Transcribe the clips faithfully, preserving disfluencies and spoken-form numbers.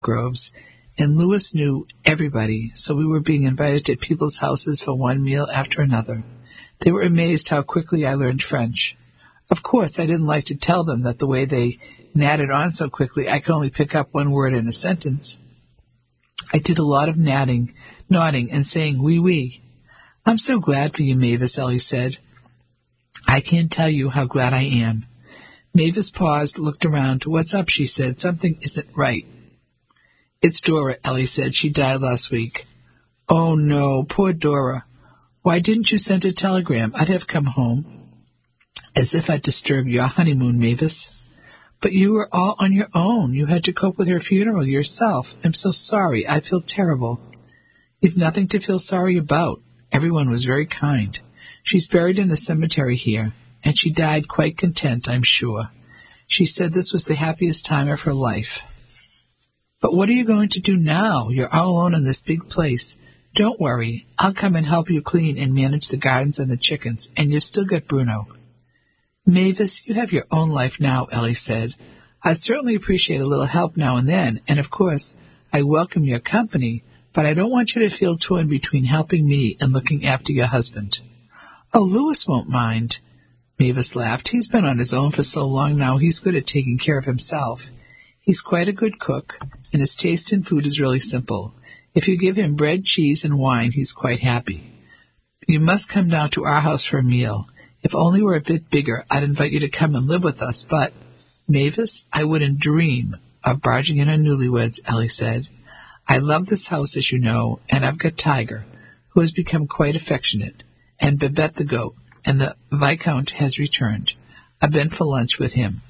groves, and Louis knew everybody, so we were being invited to people's houses for one meal after another. They were amazed how quickly I learned French. Of course, I didn't like to tell them that the way they natted on so quickly, I could only pick up one word in a sentence. I did a lot of natting, nodding, and saying oui, oui. I'm so glad for you, Mavis, Ellie said. I can't tell you how glad I am. Mavis paused, looked around. What's up, she said. Something isn't right. It's Dora, Ellie said. She died last week. Oh, no, poor Dora. Why didn't you send a telegram? I'd have come home. As if I'd disturb your honeymoon, Mavis. But you were all on your own. You had to cope with her funeral yourself. I'm so sorry. I feel terrible. You've nothing to feel sorry about. Everyone was very kind. She's buried in the cemetery here, and she died quite content, I'm sure. She said this was the happiest time of her life. But what are you going to do now? You're all alone in this big place. Don't worry. I'll come and help you clean and manage the gardens and the chickens, and you've still got Bruno. Mavis, you have your own life now, Ellie said. I'd certainly appreciate a little help now and then, and of course, I welcome your company, but I don't want you to feel torn between helping me and looking after your husband. Oh, Louis won't mind. Mavis laughed. He's been on his own for so long now, he's good at taking care of himself. He's quite a good cook, and his taste in food is really simple. If you give him bread, cheese, and wine, he's quite happy. You must come down to our house for a meal. If only we're a bit bigger, I'd invite you to come and live with us, but, Mavis, I wouldn't dream of barging in on newlyweds, Ellie said. I love this house, as you know, and I've got Tiger, who has become quite affectionate, and Babette the goat, and the Viscount has returned. I've been for lunch with him.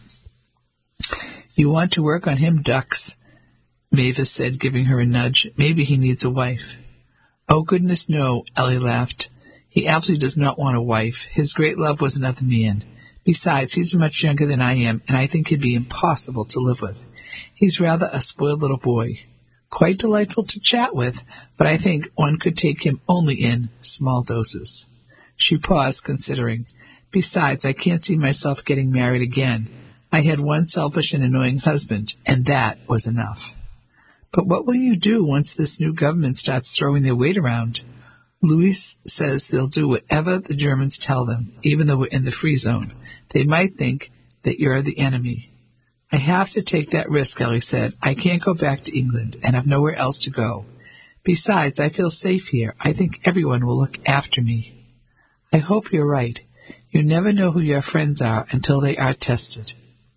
You want to work on him, ducks, Mavis said, giving her a nudge. Maybe he needs a wife. Oh, goodness, no, Ellie laughed. He absolutely does not want a wife. His great love was another man. Besides, he's much younger than I am, and I think he'd be impossible to live with. He's rather a spoiled little boy. Quite delightful to chat with, but I think one could take him only in small doses. She paused, considering. Besides, I can't see myself getting married again. I had one selfish and annoying husband, and that was enough. But what will you do once this new government starts throwing their weight around? Louis says they'll do whatever the Germans tell them, even though we're in the free zone. They might think that you're the enemy. I have to take that risk, Ellie said. I can't go back to England, and I've nowhere else to go. Besides, I feel safe here. I think everyone will look after me. I hope you're right. You never know who your friends are until they are tested.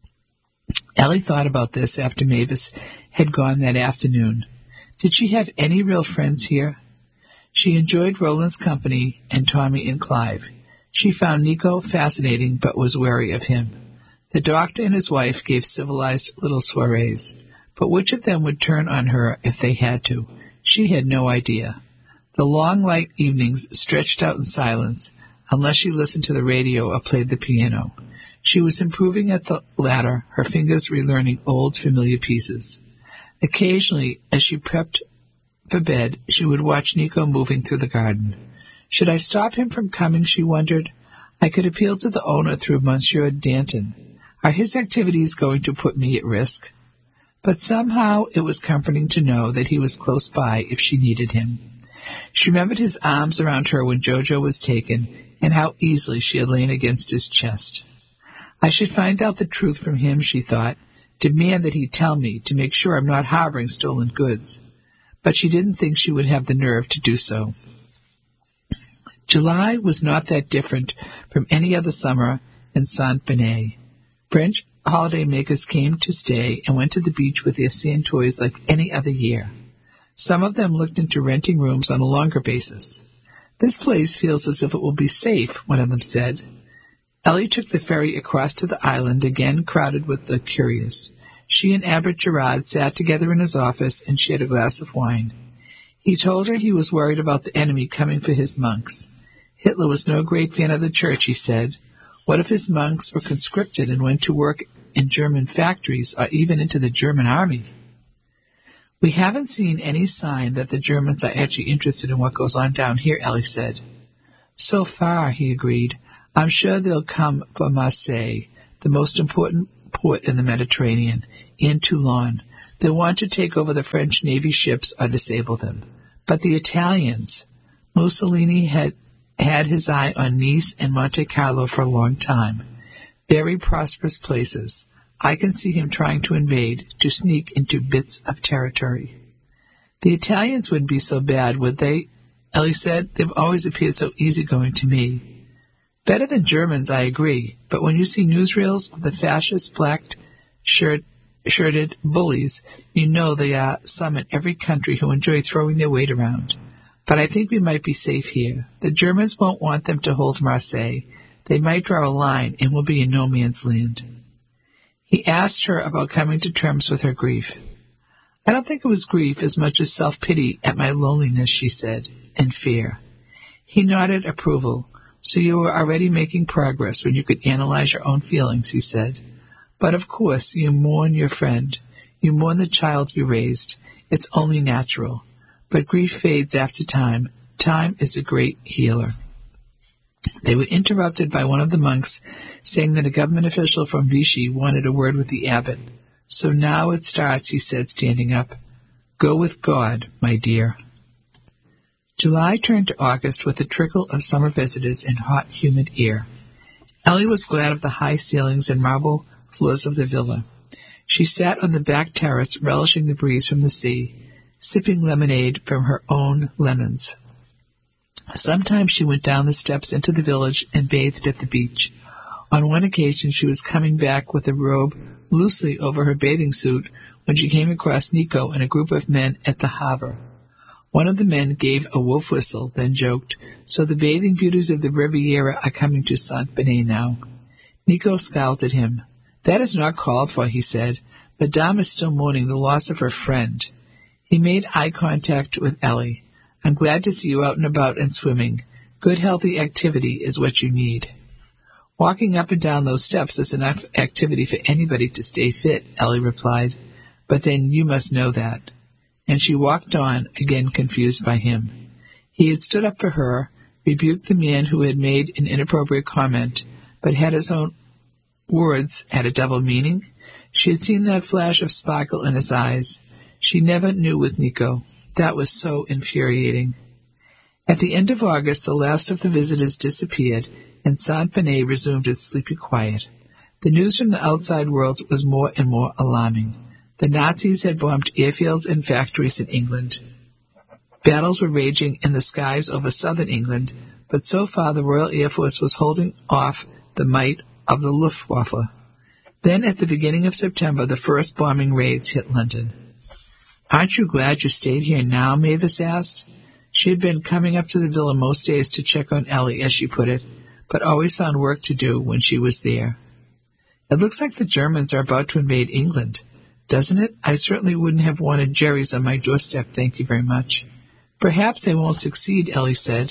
Ellie thought about this after Mavis had gone that afternoon. Did she have any real friends here? She enjoyed Roland's company and Tommy and Clive. She found Nico fascinating but was wary of him. The doctor and his wife gave civilized little soirees, but which of them would turn on her if they had to? She had no idea. The long, light evenings stretched out in silence, unless she listened to the radio or played the piano. She was improving at the latter, her fingers relearning old, familiar pieces. Occasionally, as she prepped for bed, she would watch Nico moving through the garden. Should I stop him from coming, she wondered. I could appeal to the owner through Monsieur Danton. Are his activities going to put me at risk? But somehow it was comforting to know that he was close by if she needed him. She remembered his arms around her when Jojo was taken, and how easily she had lain against his chest. I should find out the truth from him, she thought, demand that he tell me to make sure I'm not harboring stolen goods. But she didn't think she would have the nerve to do so. July was not that different from any other summer in Saint-Benet. French holiday-makers came to stay and went to the beach with their sand toys like any other year. Some of them looked into renting rooms on a longer basis. This place feels as if it will be safe, one of them said. Ellie took the ferry across to the island, again crowded with the curious. She and Abbot Gerard sat together in his office and shared a glass of wine. He told her he was worried about the enemy coming for his monks. Hitler was no great fan of the church, he said. What if his monks were conscripted and went to work in German factories or even into the German army? We haven't seen any sign that the Germans are actually interested in what goes on down here, Ellie said. So far, he agreed. I'm sure they'll come for Marseille, the most important port in the Mediterranean, and Toulon. They want to take over the French Navy ships or disable them. But the Italians, Mussolini had had his eye on Nice and Monte Carlo for a long time. Very prosperous places. I can see him trying to invade, to sneak into bits of territory. The Italians wouldn't be so bad, would they? Ellie said. They've always appeared so easygoing to me. Better than Germans, I agree, but when you see newsreels of the fascist black-shirted bullies, you know there are some in every country who enjoy throwing their weight around. But I think we might be safe here. The Germans won't want them to hold Marseille. They might draw a line and we'll be in no man's land. He asked her about coming to terms with her grief. I don't think it was grief as much as self-pity at my loneliness, she said, and fear. He nodded approval. So you were already making progress when you could analyze your own feelings, he said. But of course you mourn your friend. You mourn the child you raised. It's only natural. But grief fades after time. Time is a great healer. They were interrupted by one of the monks saying that a government official from Vichy wanted a word with the abbot. So now it starts, he said, standing up. Go with God, my dear. July turned to August with a trickle of summer visitors and hot, humid air. Ellie was glad of the high ceilings and marble floors of the villa. She sat on the back terrace, relishing the breeze from the sea, sipping lemonade from her own lemons. Sometimes she went down the steps into the village and bathed at the beach. On one occasion she was coming back with a robe loosely over her bathing suit when she came across Nico and a group of men at the harbor. One of the men gave a wolf whistle, then joked, "So the bathing beauties of the Riviera are coming to Saint Benet now." Nico scowled at him. "That is not called for," he said. "Madame is still mourning the loss of her friend." He made eye contact with Ellie. "I'm glad to see you out and about and swimming. Good healthy activity is what you need." "Walking up and down those steps is enough activity for anybody to stay fit," Ellie replied. "But then you must know that." And she walked on, again confused by him. He had stood up for her, rebuked the man who had made an inappropriate comment, but had his own words had a double meaning. She had seen that flash of sparkle in his eyes. She never knew with Nico. That was so infuriating. At the end of August, the last of the visitors disappeared, and Saint Benet resumed its sleepy quiet. The news from the outside world was more and more alarming. The Nazis had bombed airfields and factories in England. Battles were raging in the skies over southern England, but so far the Royal Air Force was holding off the might of the Luftwaffe. Then at the beginning of September, the first bombing raids hit London. "Aren't you glad you stayed here now?" Mavis asked. She had been coming up to the villa most days to check on Ellie, as she put it, but always found work to do when she was there. "It looks like the Germans are about to invade England. Doesn't it? I certainly wouldn't have wanted Jerry's on my doorstep, thank you very much." "Perhaps they won't succeed," Ellie said.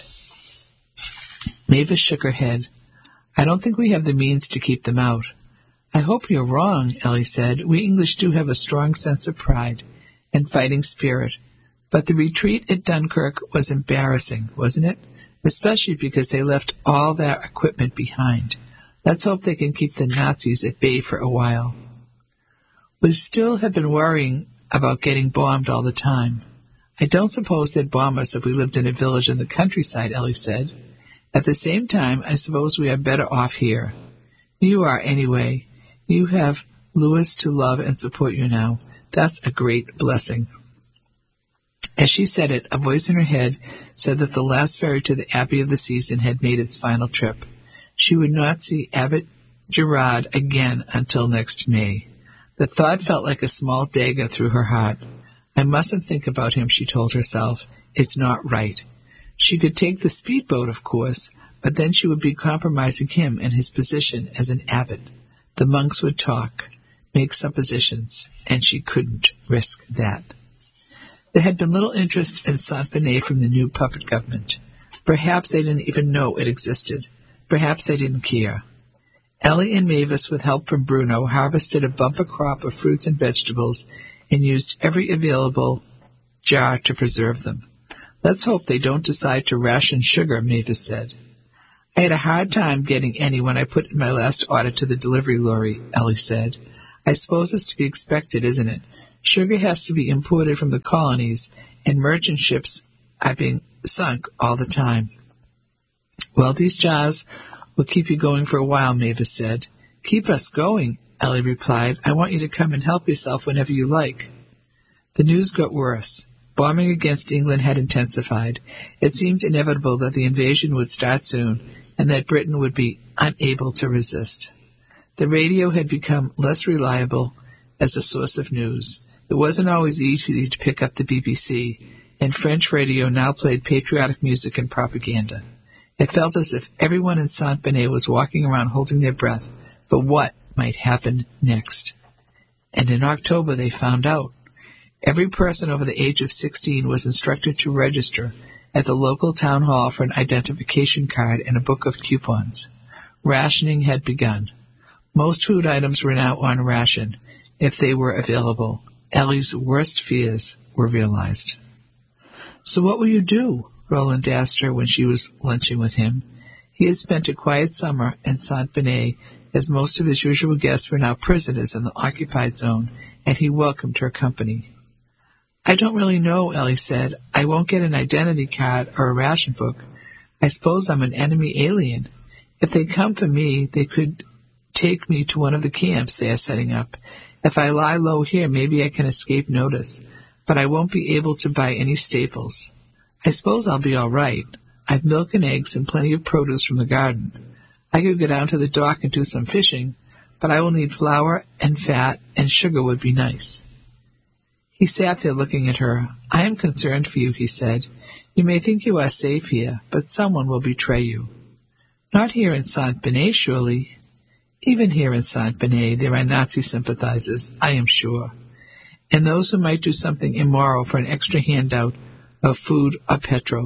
Mavis shook her head. "I don't think we have the means to keep them out." "I hope you're wrong," Ellie said. "We English do have a strong sense of pride and fighting spirit. But the retreat at Dunkirk was embarrassing, wasn't it? Especially because they left all their equipment behind. Let's hope they can keep the Nazis at bay for a while." "We still have been worrying about getting bombed all the time." "I don't suppose they'd bomb us if we lived in a village in the countryside," Ellie said. "At the same time, I suppose we are better off here." "You are, anyway. You have Louis to love and support you now. That's a great blessing." As she said it, a voice in her head said that the last ferry to the Abbey of the Season had made its final trip. She would not see Abbot Gerard again until next May. The thought felt like a small dagger through her heart. "I mustn't think about him," she told herself. "It's not right." She could take the speedboat, of course, but then she would be compromising him and his position as an abbot. The monks would talk, make suppositions, and she couldn't risk that. There had been little interest in Saint Benet from the new puppet government. Perhaps they didn't even know it existed. Perhaps they didn't care. Ellie and Mavis, with help from Bruno, harvested a bumper crop of fruits and vegetables and used every available jar to preserve them. "Let's hope they don't decide to ration sugar," Mavis said. "I had a hard time getting any when I put in my last order to the delivery lorry," Ellie said. "I suppose it's to be expected, isn't it? Sugar has to be imported from the colonies, and merchant ships are being sunk all the time. Well, these jars will keep you going for a while, Mavis said. Keep us going, Ellie replied. I want you to come and help yourself whenever you like. The news got worse. Bombing against England had intensified. It seemed inevitable that the invasion would start soon, and that Britain would be unable to resist. The radio had become less reliable as a source of news. It wasn't always easy to pick up the B B C, and French radio now played patriotic music and propaganda. It felt as if everyone in Saint-Bonnet was walking around holding their breath for what might happen next. And in October they found out. Every person over the age of sixteen was instructed to register at the local town hall for an identification card and a book of coupons. Rationing had begun. Most food items were now on ration, if they were available. Ellie's worst fears were realized. So what will you do? Roland asked her when she was lunching with him. He had spent a quiet summer in Saint-Bonnet, as most of his usual guests were now prisoners in the occupied zone, and he welcomed her company. I don't really know, Ellie said. I won't get an identity card or a ration book. I suppose I'm an enemy alien. If they come for me, they could take me to one of the camps they are setting up. If I lie low here, maybe I can escape notice, but I won't be able to buy any staples. I suppose I'll be all right. I've milk and eggs and plenty of produce from the garden. I could go down to the dock and do some fishing, but I will need flour and fat, and sugar would be nice. He sat there looking at her. I am concerned for you, he said. You may think you are safe here, but someone will betray you. Not here in Saint-Bonnet, surely. Even here in Saint-Bonnet there are Nazi sympathizers, I am sure, and those who might do something immoral for an extra handout of food or petrol.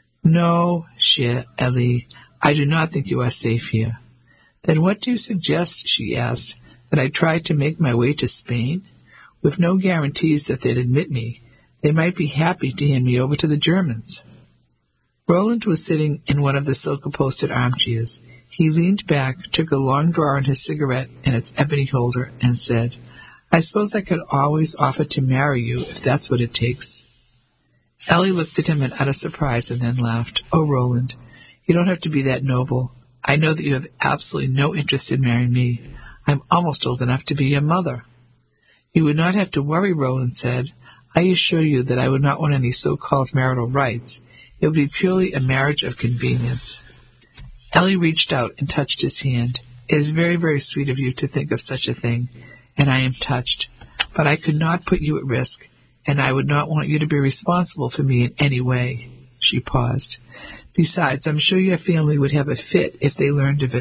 No, chère Ellie, I do not think you are safe here. Then what do you suggest, she asked, that I try to make my way to Spain? With no guarantees that they'd admit me, they might be happy to hand me over to the Germans. Roland was sitting in one of the silk-upholstered armchairs. He leaned back, took a long drawer on his cigarette and its ebony holder, and said, I suppose I could always offer to marry you, if that's what it takes. Ellie looked at him in utter surprise and then laughed. Oh, Roland, you don't have to be that noble. I know that you have absolutely no interest in marrying me. I'm almost old enough to be your mother. You would not have to worry, Roland said. I assure you that I would not want any so-called marital rights. It would be purely a marriage of convenience. Ellie reached out and touched his hand. It is very, very sweet of you to think of such a thing, and I am touched. But I could not put you at risk, and I would not want you to be responsible for me in any way. She paused. Besides, I'm sure your family would have a fit if they learned of it.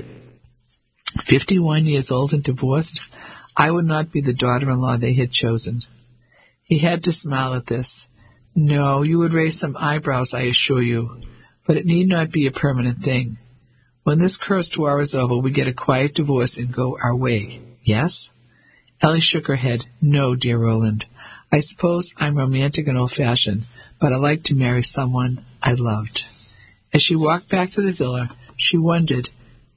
Fifty-one years old and divorced, I would not be the daughter-in-law they had chosen. He had to smile at this. No, you would raise some eyebrows, I assure you, but it need not be a permanent thing. When this cursed war is over, we get a quiet divorce and go our way. Yes? Ellie shook her head. No, dear Roland. I suppose I'm romantic and old-fashioned, but I like to marry someone I loved. As she walked back to the villa, she wondered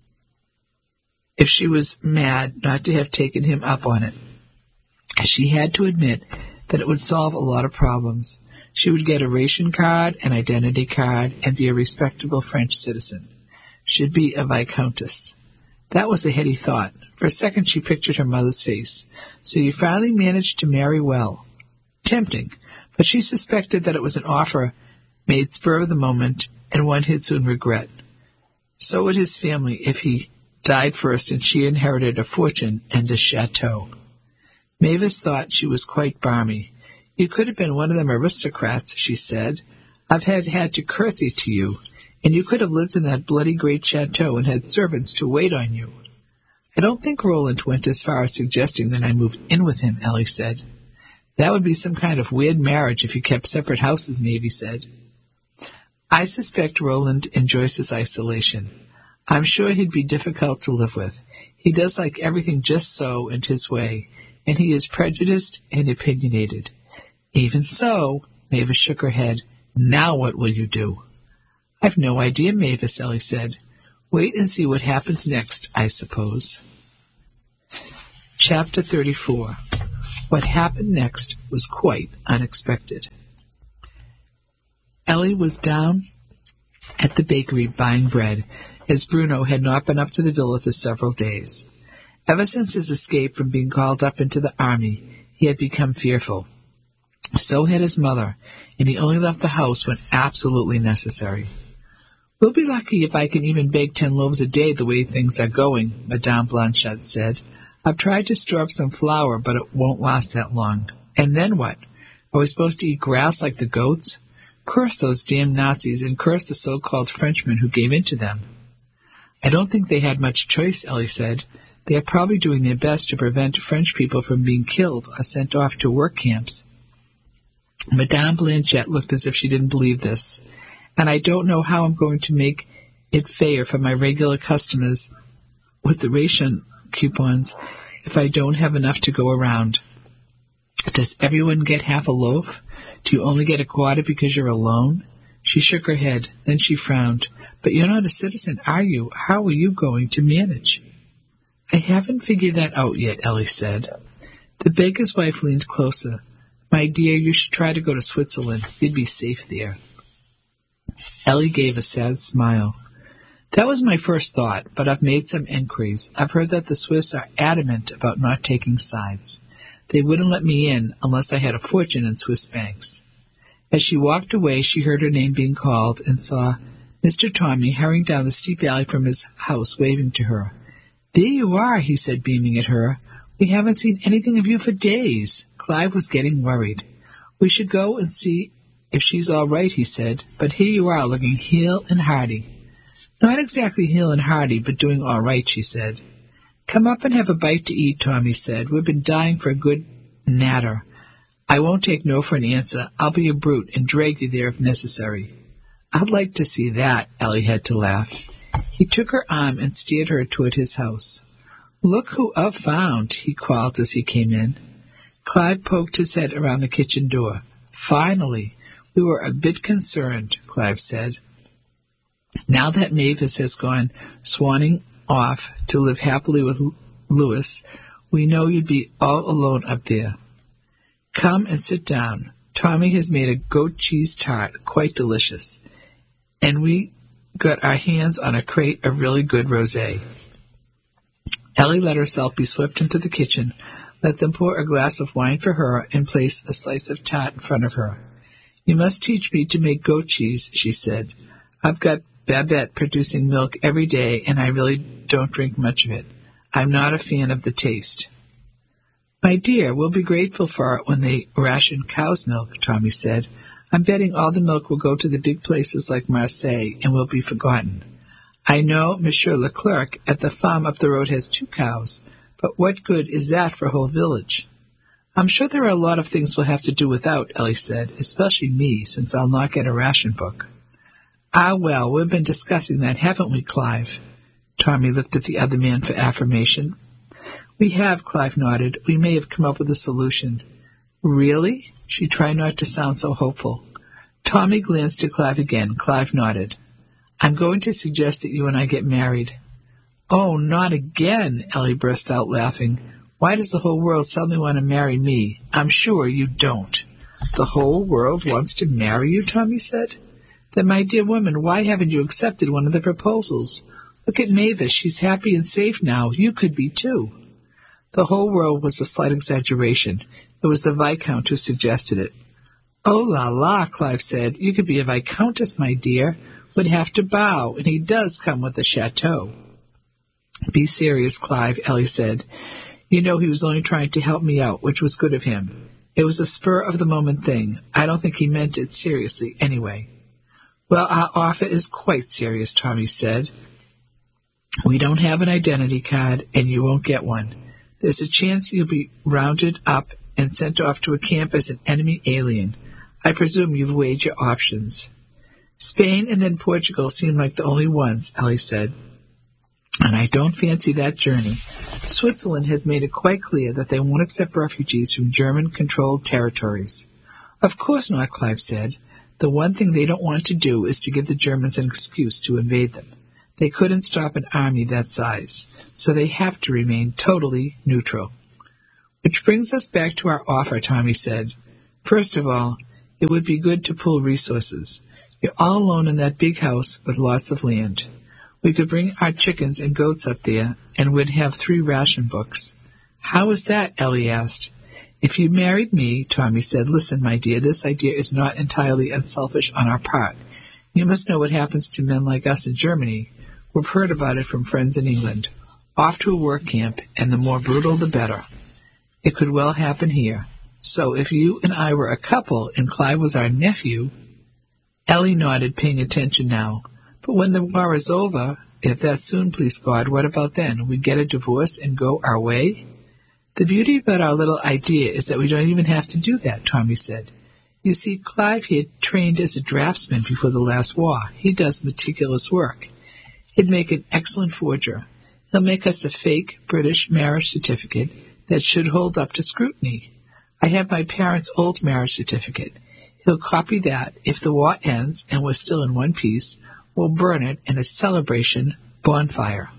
if she was mad not to have taken him up on it. She had to admit that it would solve a lot of problems. She would get a ration card, an identity card, and be a respectable French citizen. She'd be a viscountess. That was a heady thought. For a second she pictured her mother's face. So you finally managed to marry well. Tempting, but she suspected that it was an offer made spur of the moment and one he'd soon regret. So would his family if he died first and she inherited a fortune and a chateau. Mavis thought she was quite balmy. You could have been one of them aristocrats, she said. I've had, had to curtsy to you, and you could have lived in that bloody great chateau and had servants to wait on you. I don't think Roland went as far as suggesting that I move in with him, Ellie said. That would be some kind of weird marriage if you kept separate houses, Mavis said. I suspect Roland enjoys his isolation. I'm sure he'd be difficult to live with. He does like everything just so and his way, and he is prejudiced and opinionated. Even so, Mavis shook her head. Now what will you do? I've no idea, Mavis, Ellie said. Wait and see what happens next, I suppose. Chapter thirty-four. What happened next was quite unexpected. Ellie was down at the bakery buying bread, as Bruno had not been up to the villa for several days. Ever since his escape from being called up into the army, he had become fearful. So had his mother, and he only left the house when absolutely necessary. "We'll be lucky if I can even bake ten loaves a day the way things are going," Madame Blanchette said. "I've tried to store up some flour, but it won't last that long. And then what? Are we supposed to eat grass like the goats? Curse those damn Nazis, and curse the so-called Frenchmen who gave in to them." "I don't think they had much choice," Ellie said. "They are probably doing their best to prevent French people from being killed or sent off to work camps." Madame Blanchette looked as if she didn't believe this. "And I don't know how I'm going to make it fair for my regular customers with the ration coupons if I don't have enough to go around. Does everyone get half a loaf? Do you only get a quarter because you're alone?" She shook her head. Then she frowned. "But you're not a citizen, are you? How are you going to manage?" "I haven't figured that out yet," Ellie said. The baker's wife leaned closer. "My dear, you should try to go to Switzerland. You'd be safe there." Ellie gave a sad smile. "That was my first thought, but I've made some enquiries. I've heard that the Swiss are adamant about not taking sides. They wouldn't let me in unless I had a fortune in Swiss banks." As she walked away, she heard her name being called and saw Mister Tommy hurrying down the steep alley from his house, waving to her. "There you are," he said, beaming at her. "We haven't seen anything of you for days." Clive was getting worried. "We should go and see if she's all right," he said. "But here you are, looking hale and hearty." "Not exactly hale and hearty, but doing all right," she said. "Come up and have a bite to eat," Tommy said. "We've been dying for a good natter." "I won't take no for an answer. I'll be a brute and drag you there if necessary." "I'd like to see that," Ellie had to laugh. He took her arm and steered her toward his house. "Look who I've found," he called as he came in. Clive poked his head around the kitchen door. "Finally. We were a bit concerned," Clive said. "Now that Mavis has gone swanning off to live happily with Louis, we know you'd be all alone up there. Come and sit down. Tommy has made a goat cheese tart, quite delicious, and we got our hands on a crate of really good rosé." Ellie let herself be swept into the kitchen, let them pour a glass of wine for her, and place a slice of tart in front of her. "You must teach me to make goat cheese," she said. "I've got Babette producing milk every day, and I really don't drink much of it. I'm not a fan of the taste." "My dear, we'll be grateful for it when they ration cow's milk," Tommy said. "I'm betting all the milk will go to the big places like Marseille and will be forgotten. I know Monsieur Leclerc at the farm up the road has two cows, but what good is that for a whole village?" "I'm sure there are a lot of things we'll have to do without," Ellie said, "especially me, since I'll not get a ration book." "Ah, well, we've been discussing that, haven't we, Clive?" Tommy looked at the other man for affirmation. "We have," Clive nodded. "We may have come up with a solution." "Really?" She tried not to sound so hopeful. Tommy glanced at Clive again. Clive nodded. "I'm going to suggest that you and I get married." "Oh, not again!" Ellie burst out laughing. "Why does the whole world suddenly want to marry me? I'm sure you don't." "The whole world wants to marry you?" Tommy said. "Then, my dear woman, why haven't you accepted one of the proposals? Look at Mavis. She's happy and safe now. You could be, too." The whole world was a slight exaggeration. It was the Viscount who suggested it. "Oh, la, la," Clive said. "You could be a Viscountess, my dear. Would have to bow, and he does come with a chateau." "Be serious, Clive," Ellie said. "You know he was only trying to help me out, which was good of him. It was a spur-of-the-moment thing. I don't think he meant it seriously, anyway." "Well, our offer is quite serious," Tommy said. "We don't have an identity card, and you won't get one. There's a chance you'll be rounded up and sent off to a camp as an enemy alien. I presume you've weighed your options." "Spain and then Portugal seem like the only ones," Ellie said. "And I don't fancy that journey. Switzerland has made it quite clear that they won't accept refugees from German-controlled territories." "Of course not," Clive said. "The one thing they don't want to do is to give the Germans an excuse to invade them. They couldn't stop an army that size, so they have to remain totally neutral." Which brings us back to our offer, Tommy said. First of all, it would be good to pool resources. You're all alone in that big house with lots of land. We could bring our chickens and goats up there, and we'd have three ration books. How is that? Ellie asked. If you married me, Tommy said, listen, my dear, this idea is not entirely unselfish on our part. You must know what happens to men like us in Germany. We've heard about it from friends in England. Off to a work camp, and the more brutal the better. It could well happen here. So if you and I were a couple and Clive was our nephew— Ellie nodded, paying attention now. But when the war is over, if that's soon, please God, what about then? We get a divorce and go our way? The beauty about our little idea is that we don't even have to do that, Tommy said. You see, Clive here trained as a draftsman before the last war. He does meticulous work. He'd make an excellent forger. He'll make us a fake British marriage certificate that should hold up to scrutiny. I have my parents' old marriage certificate. He'll copy that. If the war ends and we're still in one piece, we'll burn it in a celebration bonfire.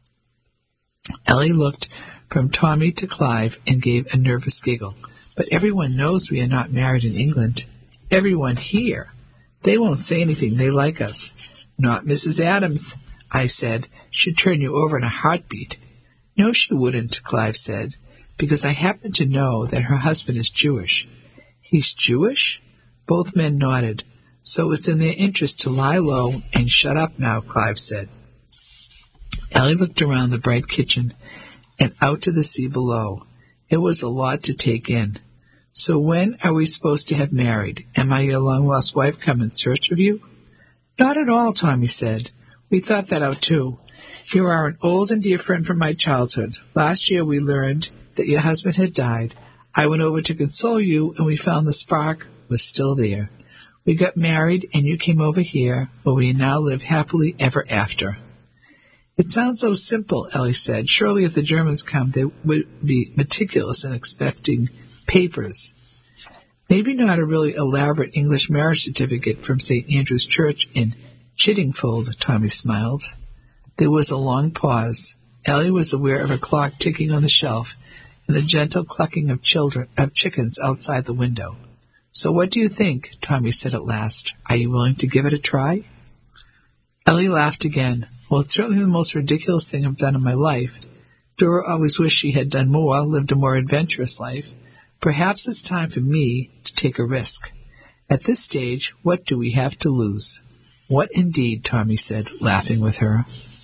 Ellie looked from Tommy to Clive and gave a nervous giggle. But everyone knows we are not married in England. Everyone here. They won't say anything. They like us. Not Missus Adams, I said. She'd turn you over in a heartbeat. No, she wouldn't, Clive said, because I happen to know that her husband is Jewish. He's Jewish? Both men nodded. So it's in their interest to lie low and shut up now, Clive said. Ellie looked around the bright kitchen and out to the sea below. It was a lot to take in. So when are we supposed to have married? Am I your long-lost wife come in search of you? Not at all, Tommy said. We thought that out too. You are an old and dear friend from my childhood. Last year we learned that your husband had died. I went over to console you, and we found the spark was still there. We got married, and you came over here, where we now live happily ever after. It sounds so simple, Ellie said. Surely if the Germans come, they would be meticulous in expecting papers. Maybe not a really elaborate English marriage certificate from Saint Andrew's Church in Chiddingfold, Tommy smiled. There was a long pause. Ellie was aware of a clock ticking on the shelf and the gentle clucking of children of chickens outside the window. So what do you think? Tommy said at last. Are you willing to give it a try? Ellie laughed again. Well, it's certainly the most ridiculous thing I've done in my life. Dora always wished she had done more, lived a more adventurous life. Perhaps it's time for me to take a risk. At this stage, what do we have to lose? What indeed, Tommy said, laughing with her.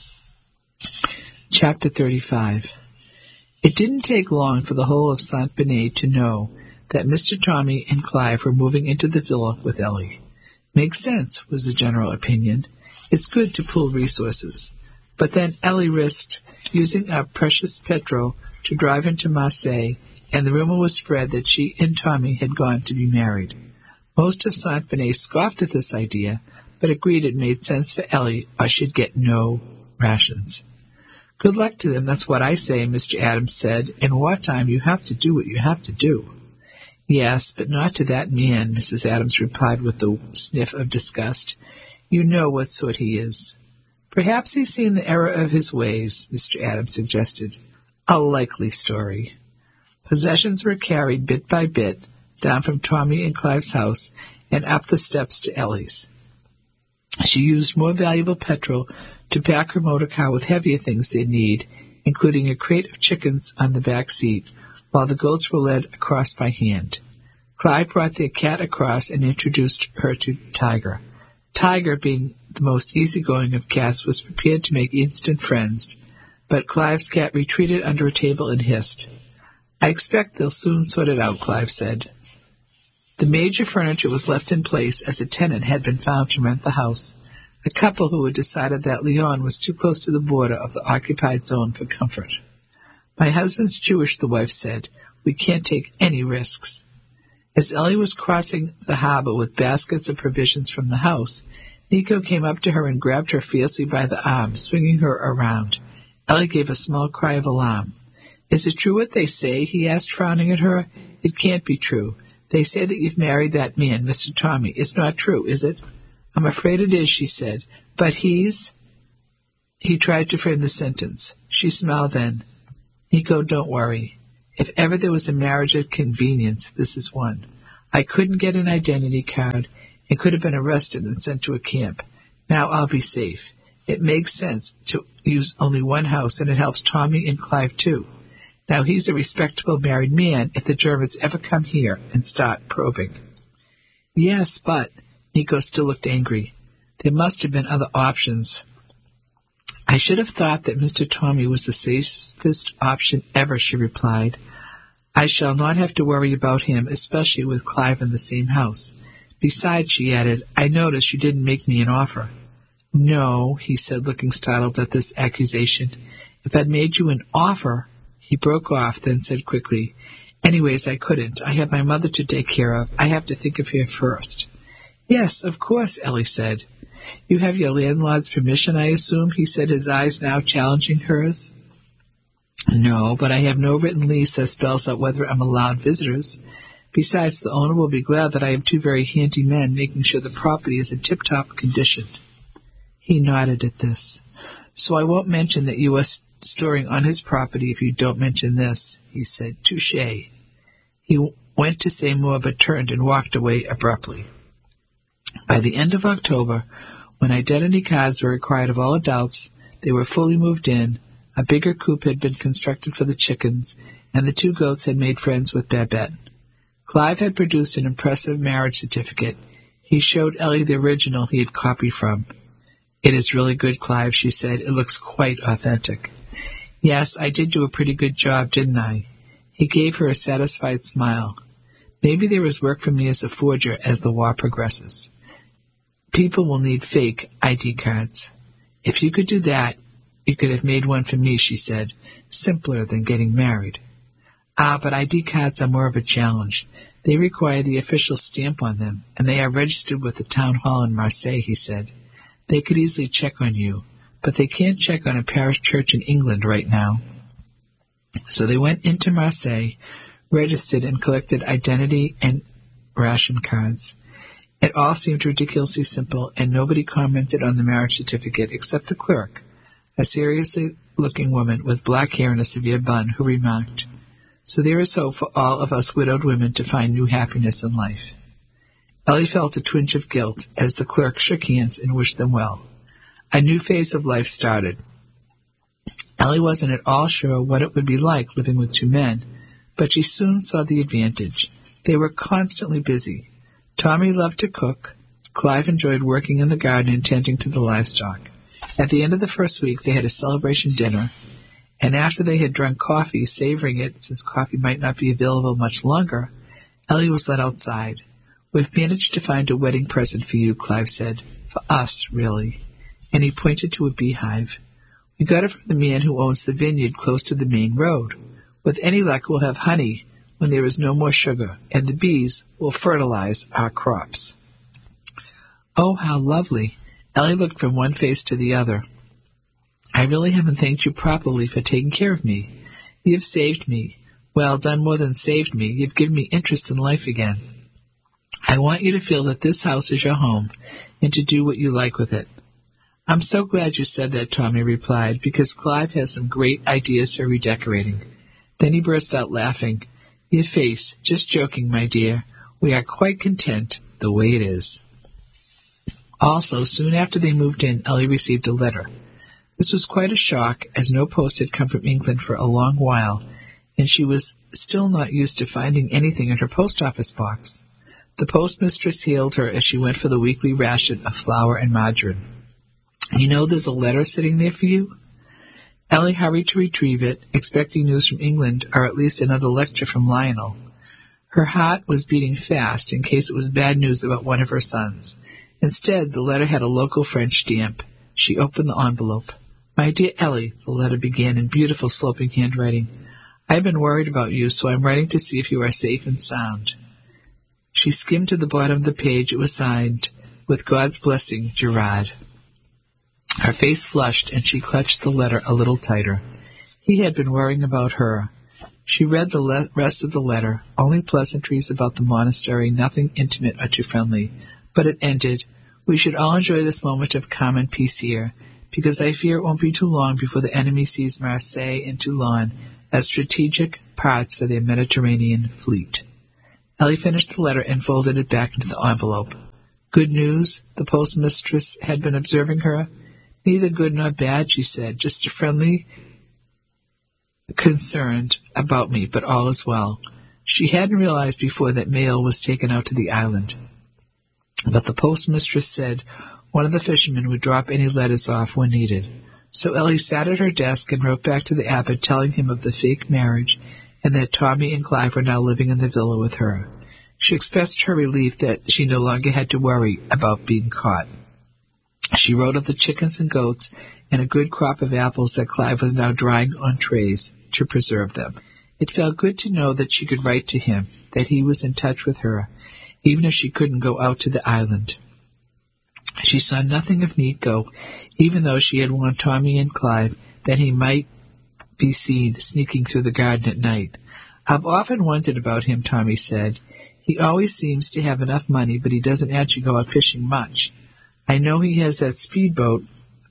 Chapter thirty-five. It didn't take long for the whole of Saint Benet to know that Mister Tommy and Clive were moving into the villa with Ellie. Makes sense, was the general opinion. It's good to pool resources. But then Ellie risked using up precious petrol to drive into Marseille, and the rumor was spread that she and Tommy had gone to be married. Most of Saint Benet scoffed at this idea, but agreed it made sense for Ellie, or she'd get no rations. Good luck to them, that's what I say, Mister Adams said. In wartime, you have to do what you have to do. Yes, but not to that man, Missus Adams replied with a sniff of disgust. You know what sort he is. Perhaps he's seen the error of his ways, Mister Adams suggested. A likely story. Possessions were carried bit by bit down from Tommy and Clive's house and up the steps to Ellie's. She used more valuable petrol to pack her motor car with heavier things they'd need, including a crate of chickens on the back seat, while the goats were led across by hand. Clive brought their cat across and introduced her to Tiger. Tiger, being the most easygoing of cats, was prepared to make instant friends, but Clive's cat retreated under a table and hissed. I expect they'll soon sort it out, Clive said. The major furniture was left in place as a tenant had been found to rent the house, a couple who had decided that Lyon was too close to the border of the occupied zone for comfort. My husband's Jewish, the wife said. We can't take any risks. As Ellie was crossing the harbor with baskets of provisions from the house, Nico came up to her and grabbed her fiercely by the arm, swinging her around. Ellie gave a small cry of alarm. Is it true what they say? He asked, frowning at her. It can't be true. They say that you've married that man, Mister Tommy. It's not true, is it? I'm afraid it is, she said. But he's... He tried to frame the sentence. She smiled then. Nico, don't worry. If ever there was a marriage of convenience, this is one. I couldn't get an identity card and could have been arrested and sent to a camp. Now I'll be safe. It makes sense to use only one house, and it helps Tommy and Clive too. Now he's a respectable married man if the Germans ever come here and start probing. Yes, but... Nico still looked angry. There must have been other options. I should have thought that Mister Tommy was the safest option ever, she replied. I shall not have to worry about him, especially with Clive in the same house. Besides, she added, I noticed you didn't make me an offer. No, he said, looking startled at this accusation. If I'd made you an offer... He broke off, then said quickly, Anyways, I couldn't. I have my mother to take care of. I have to think of her first. Yes, of course, Ellie said. You have your landlord's permission, I assume, he said, his eyes now challenging hers. No, but I have no written lease that spells out whether I'm allowed visitors. Besides, the owner will be glad that I have two very handy men making sure the property is in tip-top condition. He nodded at this. So I won't mention that you are storing on his property if you don't mention this, he said. Touché. He went to say more, but turned and walked away abruptly. By the end of October, when identity cards were required of all adults, they were fully moved in, a bigger coop had been constructed for the chickens, and the two goats had made friends with Babette. Clive had produced an impressive marriage certificate. He showed Ellie the original he had copied from. It is really good, Clive, she said. It looks quite authentic. Yes, I did do a pretty good job, didn't I? He gave her a satisfied smile. Maybe there is work for me as a forger as the war progresses. People will need fake I D cards. If you could do that, you could have made one for me, she said. Simpler than getting married. Ah, but I D cards are more of a challenge. They require the official stamp on them, and they are registered with the town hall in Marseille, he said. They could easily check on you, but they can't check on a parish church in England right now. So they went into Marseille, registered and collected identity and ration cards. It all seemed ridiculously simple, and nobody commented on the marriage certificate except the clerk, a seriously-looking woman with black hair and a severe bun, who remarked, So there is hope for all of us widowed women to find new happiness in life. Ellie felt a twinge of guilt as the clerk shook hands and wished them well. A new phase of life started. Ellie wasn't at all sure what it would be like living with two men, but she soon saw the advantage. They were constantly busy. Tommy loved to cook. Clive enjoyed working in the garden and tending to the livestock. At the end of the first week, they had a celebration dinner, and after they had drunk coffee, savoring it since coffee might not be available much longer, Ellie was led outside. We've managed to find a wedding present for you, Clive said. For us, really. And he pointed to a beehive. We got it from the man who owns the vineyard close to the main road. With any luck, we'll have honey when there is no more sugar, and the bees will fertilize our crops. Oh, how lovely. Ellie looked from one face to the other. I really haven't thanked you properly for taking care of me. You've saved me. Well, done more than saved me. You've given me interest in life again. I want you to feel that this house is your home, and to do what you like with it. I'm so glad you said that, Tommy replied, because Clive has some great ideas for redecorating. Then he burst out laughing. Your face, just joking, my dear. We are quite content the way it is. Also, soon after they moved in, Ellie received a letter. This was quite a shock, as no post had come from England for a long while, and she was still not used to finding anything in her post office box. The postmistress hailed her as she went for the weekly ration of flour and margarine. You know there's a letter sitting there for you? Ellie hurried to retrieve it, expecting news from England, or at least another lecture from Lionel. Her heart was beating fast in case it was bad news about one of her sons. Instead, the letter had a local French stamp. She opened the envelope. My dear Ellie, the letter began in beautiful sloping handwriting. I've been worried about you, so I'm writing to see if you are safe and sound. She skimmed to the bottom of the page. It was signed, With God's blessing, Gerard. Her face flushed, and she clutched the letter a little tighter. He had been worrying about her. She read the le- rest of the letter, only pleasantries about the monastery, nothing intimate or too friendly. But it ended, We should all enjoy this moment of calm and peace here, because I fear it won't be too long before the enemy sees Marseille and Toulon as strategic parts for their Mediterranean fleet. Ellie finished the letter and folded it back into the envelope. Good news? The postmistress had been observing her. Neither good nor bad, she said, just a friendly concerned about me, but all is well. She hadn't realized before that mail was taken out to the island. But the postmistress said one of the fishermen would drop any letters off when needed. So Ellie sat at her desk and wrote back to the abbot telling him of the fake marriage and that Tommy and Clive were now living in the villa with her. She expressed her relief that she no longer had to worry about being caught. She wrote of the chickens and goats and a good crop of apples that Clive was now drying on trays to preserve them. It felt good to know that she could write to him, that he was in touch with her, even if she couldn't go out to the island. She saw nothing of Nico, even though she had warned Tommy and Clive that he might be seen sneaking through the garden at night. I've often wondered about him, Tommy said. He always seems to have enough money, but he doesn't actually go out fishing much. I know he has that speedboat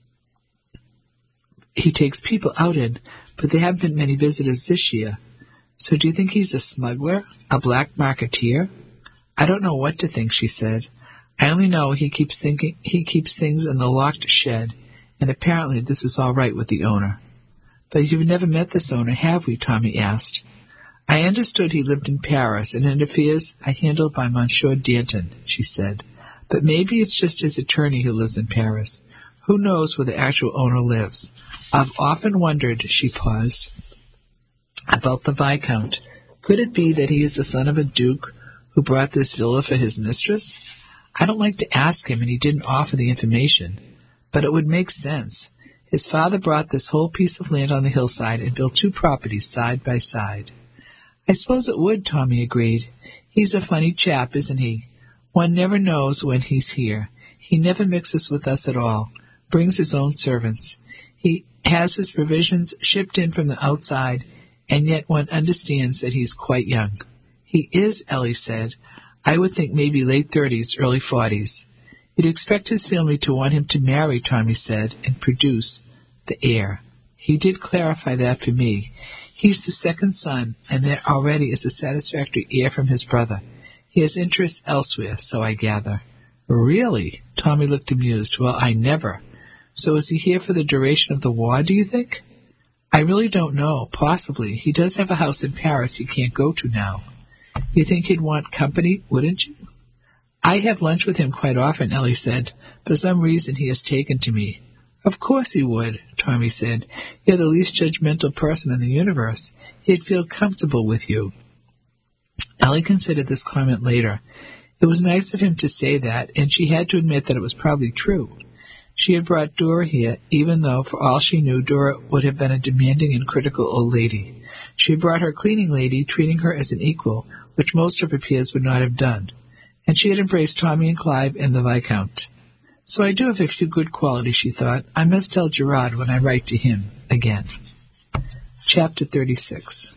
he takes people out in, but there haven't been many visitors this year. So do you think he's a smuggler, a black marketeer? I don't know what to think, she said. I only know he keeps thinking he keeps things in the locked shed, and apparently this is all right with the owner. But you've never met this owner, have we? Tommy asked. I understood he lived in Paris, and in affairs are handled by Monsieur Danton, she said. But maybe it's just his attorney who lives in Paris. Who knows where the actual owner lives? I've often wondered, she paused, about the Viscount. Could it be that he is the son of a duke who brought this villa for his mistress? I don't like to ask him, and he didn't offer the information. But it would make sense. His father brought this whole piece of land on the hillside and built two properties side by side. I suppose it would, Tommy agreed. He's a funny chap, isn't he? One never knows when he's here. He never mixes with us at all, brings his own servants. He has his provisions shipped in from the outside, and yet one understands that he's quite young. He is, Ellie said. I would think maybe late thirties, early forties. You'd expect his family to want him to marry, Tommy said, and produce the heir. He did clarify that for me. He's the second son, and there already is a satisfactory heir from his brother. He has interests elsewhere, so I gather. Really? Tommy looked amused. Well, I never. So is he here for the duration of the war, do you think? I really don't know. Possibly. He does have a house in Paris he can't go to now. You think he'd want company, wouldn't you? I have lunch with him quite often, Ellie said. For some reason he has taken to me. Of course he would, Tommy said. You're the least judgmental person in the universe. He'd feel comfortable with you. Ellie considered this comment later. It was nice of him to say that, and she had to admit that it was probably true. She had brought Dora here, even though, for all she knew, Dora would have been a demanding and critical old lady. She had brought her cleaning lady, treating her as an equal, which most of her peers would not have done. And she had embraced Tommy and Clive and the Viscount. So I do have a few good qualities, she thought. I must tell Gerard when I write to him again. Chapter thirty-six.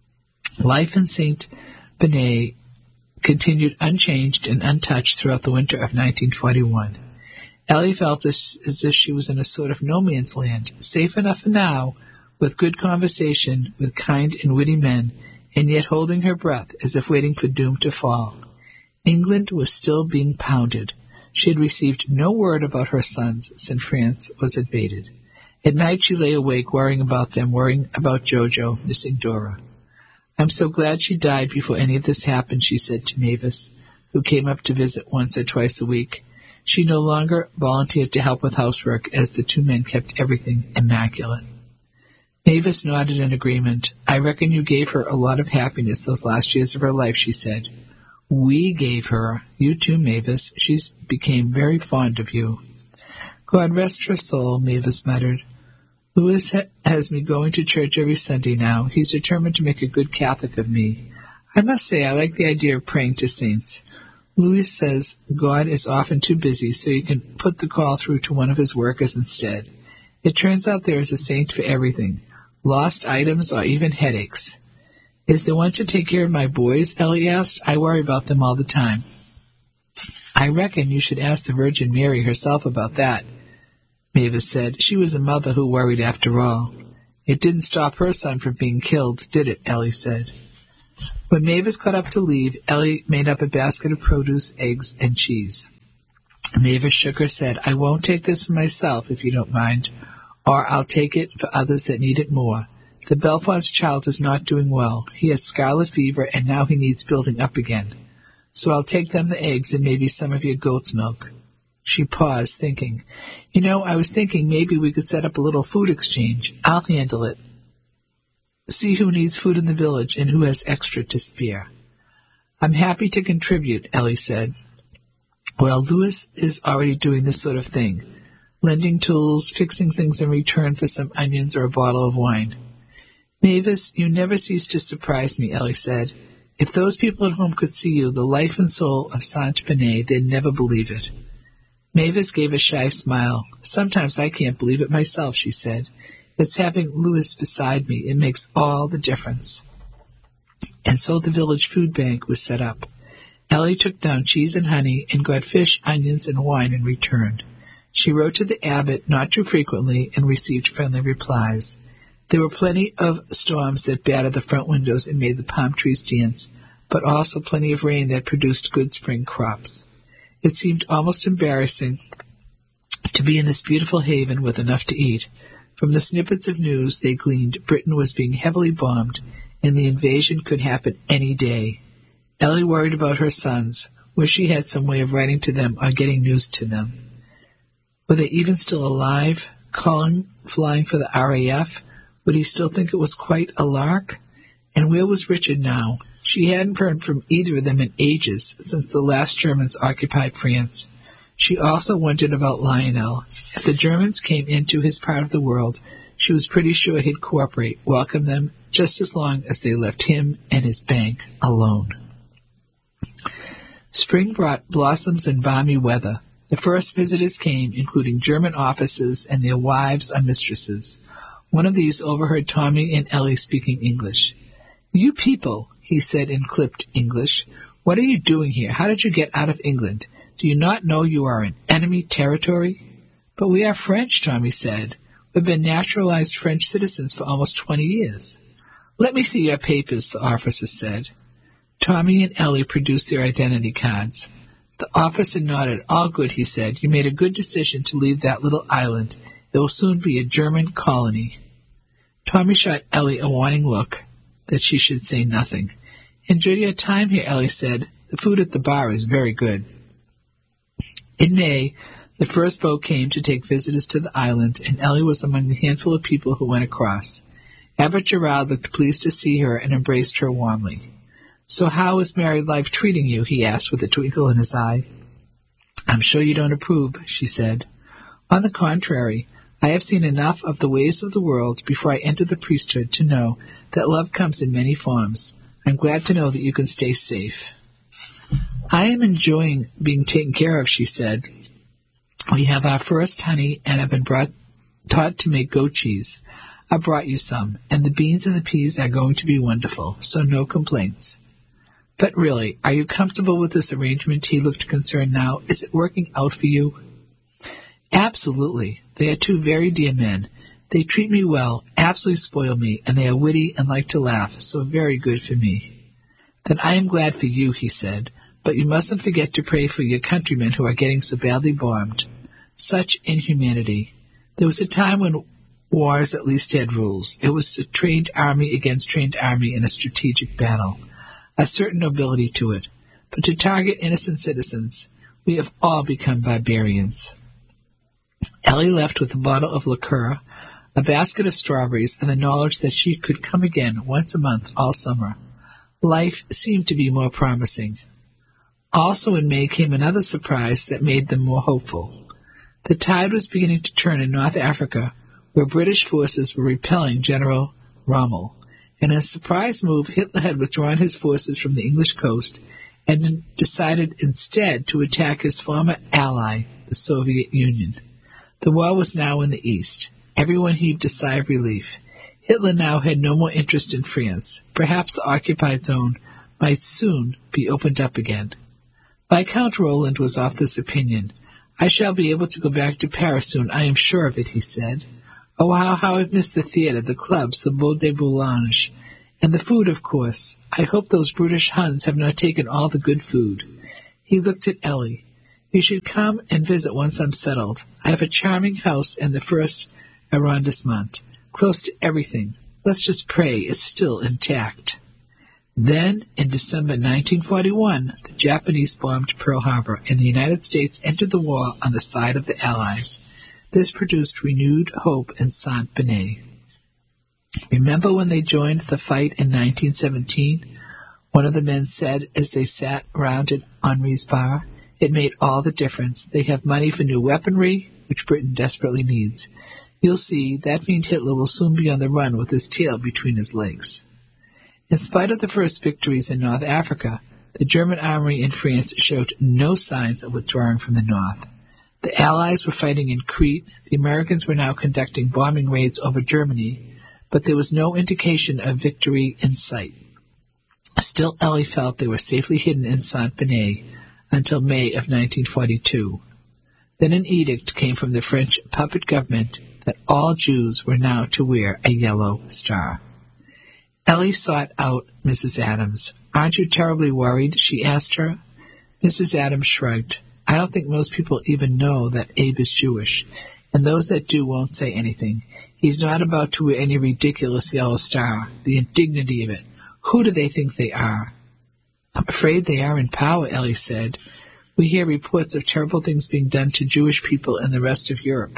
Life in Saint Benet continued unchanged and untouched throughout the winter of nineteen forty-one. Ellie felt as, as if she was in a sort of no-man's land, safe enough now, with good conversation, with kind and witty men, and yet holding her breath as if waiting for doom to fall. England was still being pounded. She had received no word about her sons since France was invaded. At night she lay awake, worrying about them, worrying about Jojo, missing Dora. I'm so glad she died before any of this happened, she said to Mavis, who came up to visit once or twice a week. She no longer volunteered to help with housework, as the two men kept everything immaculate. Mavis nodded in agreement. I reckon you gave her a lot of happiness those last years of her life, she said. We gave her. You too, Mavis. She's became very fond of you. God rest her soul, Mavis muttered. Louis ha- has me going to church every Sunday now. He's determined to make a good Catholic of me. I must say I like the idea of praying to saints. Louis says God is often too busy, so you can put the call through to one of his workers instead. It turns out there is a saint for everything, lost items or even headaches. Is there one to take care of my boys? Ellie asked. I worry about them all the time. I reckon you should ask the Virgin Mary herself about that, Mavis said. She was a mother who worried after all. It didn't stop her son from being killed, did it? Ellie said. When Mavis got up to leave, Ellie made up a basket of produce, eggs, and cheese. Mavis shook her head. I won't take this for myself, if you don't mind, or I'll take it for others that need it more. The Belfonts' child is not doing well. He has scarlet fever, and now he needs building up again. So I'll take them the eggs and maybe some of your goat's milk. She paused, thinking. You know, I was thinking maybe we could set up a little food exchange. I'll handle it. See who needs food in the village and who has extra to spare. I'm happy to contribute, Ellie said. Well, Louis is already doing this sort of thing, lending tools, fixing things in return for some onions or a bottle of wine. Mavis, you never cease to surprise me, Ellie said. If those people at home could see you, the life and soul of Saint-Benet, they'd never believe it. Mavis gave a shy smile. Sometimes I can't believe it myself, she said. It's having Louis beside me. It makes all the difference. And so the village food bank was set up. Ellie took down cheese and honey and got fish, onions, and wine in return. She wrote to the abbot not too frequently and received friendly replies. There were plenty of storms that battered the front windows and made the palm trees dance, but also plenty of rain that produced good spring crops. It seemed almost embarrassing to be in this beautiful haven with enough to eat. From the snippets of news they gleaned, Britain was being heavily bombed, and the invasion could happen any day. Ellie worried about her sons, wished she had some way of writing to them or getting news to them. Were they even still alive? Colin flying for the R A F? Would he still think it was quite a lark? And where was Richard now? She hadn't heard from either of them in ages, since the last Germans occupied France. She also wondered about Lionel. If the Germans came into his part of the world, she was pretty sure he'd cooperate, welcome them, just as long as they left him and his bank alone. Spring brought blossoms and balmy weather. The first visitors came, including German officers and their wives or mistresses. One of these overheard Tommy and Ellie speaking English. You people, he said in clipped English, what are you doing here? How did you get out of England? Do you not know you are in enemy territory? But we are French, Tommy said. We've been naturalized French citizens for almost twenty years. Let me see your papers, the officer said. Tommy and Ellie produced their identity cards. The officer nodded. All good, he said. You made a good decision to leave that little island. It will soon be a German colony. Tommy shot Ellie a warning look that she should say nothing. Enjoy your time here, Ellie said. The food at the bar is very good. In May, the first boat came to take visitors to the island, and Ellie was among the handful of people who went across. Abbot Gerard looked pleased to see her and embraced her warmly. So how is married life treating you? He asked with a twinkle in his eye. I'm sure you don't approve, she said. On the contrary, I have seen enough of the ways of the world before I entered the priesthood to know that love comes in many forms. I'm glad to know that you can stay safe. I am enjoying being taken care of, she said. We have our first honey and have been brought, taught to make goat cheese. I brought you some, and the beans and the peas are going to be wonderful, so no complaints. But really, are you comfortable with this arrangement? He looked concerned now. Is it working out for you? Absolutely. They are two very dear men. They treat me well, absolutely spoil me, and they are witty and like to laugh, so very good for me. Then I am glad for you, he said, but you mustn't forget to pray for your countrymen who are getting so badly bombed. Such inhumanity. There was a time when wars at least had rules. It was a trained army against trained army in a strategic battle. A certain nobility to it. But to target innocent citizens, we have all become barbarians. Ellie left with a bottle of liqueur, a basket of strawberries, and the knowledge that she could come again once a month all summer. Life seemed to be more promising. Also in May came another surprise that made them more hopeful. The tide was beginning to turn in North Africa, where British forces were repelling General Rommel. In a surprise move, Hitler had withdrawn his forces from the English coast and decided instead to attack his former ally, the Soviet Union. The war was now in the east. Everyone heaved a sigh of relief. Hitler now had no more interest in France. Perhaps the occupied zone might soon be opened up again. Viscount Roland was of this opinion. I shall be able to go back to Paris soon, I am sure of it, he said. Oh, how, how I've missed the theatre, the clubs, the Beau de Boulogne, and the food, of course. I hope those brutish Huns have not taken all the good food. He looked at Ellie. You should come and visit once I'm settled. I have a charming house in the first arrondissement, close to everything. Let's just pray it's still intact. Then, in December nineteen forty-one, the Japanese bombed Pearl Harbor, and the United States entered the war on the side of the Allies. This produced renewed hope in Saint-Denis. Remember when they joined the fight in nineteen seventeen? One of the men said as they sat round at Henri's bar, it made all the difference. They have money for new weaponry, which Britain desperately needs. You'll see, that means Hitler will soon be on the run with his tail between his legs. In spite of the first victories in North Africa, the German army in France showed no signs of withdrawing from the north. The Allies were fighting in Crete, the Americans were now conducting bombing raids over Germany, but there was no indication of victory in sight. Still, Ellie felt they were safely hidden in Saint-Denis until May of nineteen forty-two. Then an edict came from the French puppet government that all Jews were now to wear a yellow star. Ellie sought out Missus Adams. Aren't you terribly worried? She asked her. Missus Adams shrugged. I don't think most people even know that Abe is Jewish, and those that do won't say anything. He's not about to wear any ridiculous yellow star. The indignity of it. Who do they think they are? I'm afraid they are in power, Ellie said. We hear reports of terrible things being done to Jewish people in the rest of Europe.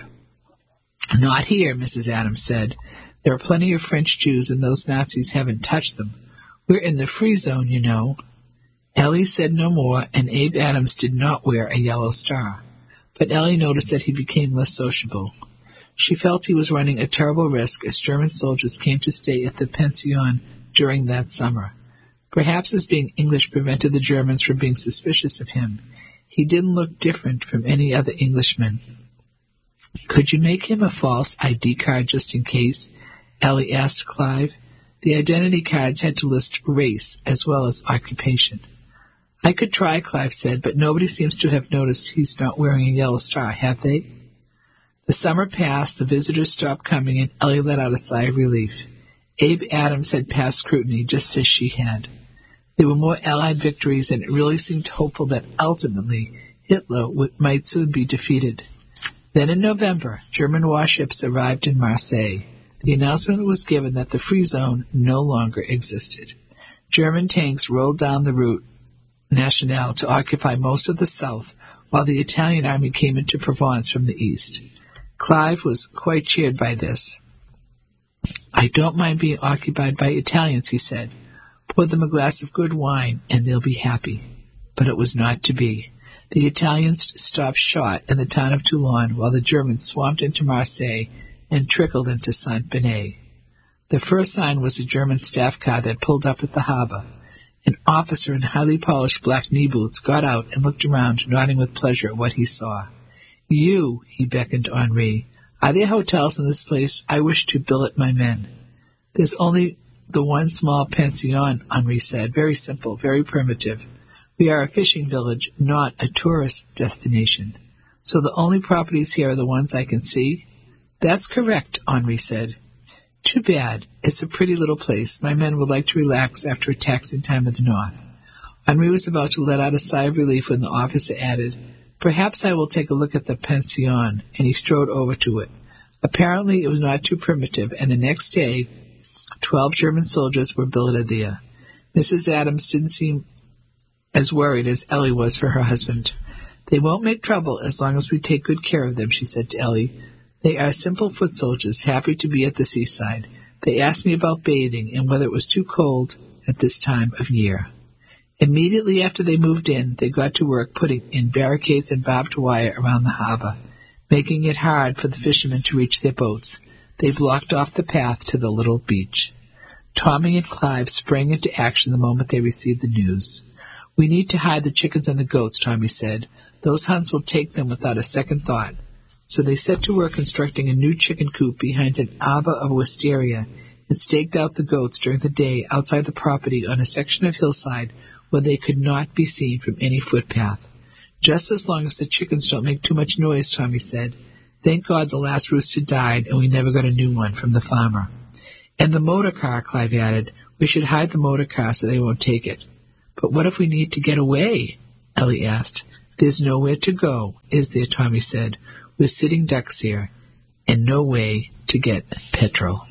Not here, Missus Adams said. There are plenty of French Jews, and those Nazis haven't touched them. We're in the free zone, you know. Ellie said no more, and Abe Adams did not wear a yellow star. But Ellie noticed that he became less sociable. She felt he was running a terrible risk as German soldiers came to stay at the pension during that summer. Perhaps his being English prevented the Germans from being suspicious of him. He didn't look different from any other Englishman. Could you make him a false I D card just in case? Ellie asked Clive. The identity cards had to list race as well as occupation. I could try, Clive said, but nobody seems to have noticed he's not wearing a yellow star, have they? The summer passed, the visitors stopped coming, and Ellie let out a sigh of relief. Abe Adams had passed scrutiny just as she had. There were more Allied victories, and it really seemed hopeful that ultimately Hitler would, might soon be defeated. Then in November, German warships arrived in Marseille. The announcement was given that the free zone no longer existed. German tanks rolled down the route Nationale to occupy most of the south, while the Italian army came into Provence from the east. Clive was quite cheered by this. I don't mind being occupied by Italians, he said. Pour them a glass of good wine, and they'll be happy. But it was not to be. The Italians stopped short in the town of Toulon, while the Germans swamped into Marseille and trickled into Saint-Denis. The first sign was a German staff car that pulled up at the harbor. An officer in highly polished black knee boots got out and looked around, nodding with pleasure at what he saw. You, he beckoned to Henri. Are there hotels in this place? I wish to billet my men. There's only the one small pension, Henri said. Very simple, very primitive. We are a fishing village, not a tourist destination. So the only properties here are the ones I can see? That's correct, Henri said. Too bad. It's a pretty little place. My men would like to relax after a taxing time in the north. Henri was about to let out a sigh of relief when the officer added, Perhaps I will take a look at the pension, and he strode over to it. Apparently it was not too primitive, and the next day twelve German soldiers were billeted there. Missus Adams didn't seem as worried as Ellie was for her husband. They won't make trouble as long as we take good care of them, she said to Ellie. They are simple foot soldiers, happy to be at the seaside. They asked me about bathing and whether it was too cold at this time of year. Immediately after they moved in, they got to work putting in barricades and barbed wire around the harbor, making it hard for the fishermen to reach their boats. They blocked off the path to the little beach. Tommy and Clive sprang into action the moment they received the news. We need to hide the chickens and the goats, Tommy said. Those Huns will take them without a second thought. So they set to work constructing a new chicken coop behind an arbor of wisteria and staked out the goats during the day outside the property on a section of hillside where they could not be seen from any footpath. Just as long as the chickens don't make too much noise, Tommy said. Thank God the last rooster died and we never got a new one from the farmer. And the motor car, Clive added. We should hide the motor car so they won't take it. But what if we need to get away? Ellie asked. There's nowhere to go, is there? Tommy said. We're sitting ducks here, and no way to get petrol.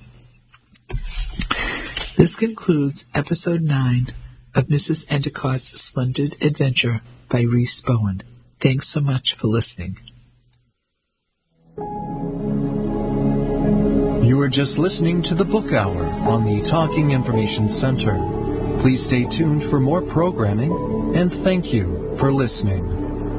This concludes episode nine of Missus Endicott's Splendid Adventure by Reese Bowen. Thanks so much for listening. You are just listening to the Book Hour on the Talking Information Center. Please stay tuned for more programming, and thank you for listening.